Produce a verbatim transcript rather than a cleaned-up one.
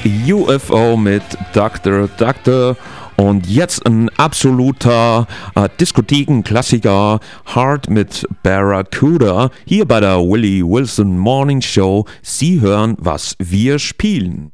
U F O mit Doktor Doktor und jetzt ein absoluter äh, Diskothekenklassiker, Hard mit Barracuda, hier bei der Willie Wilson Morning Show. Sie hören, was wir spielen.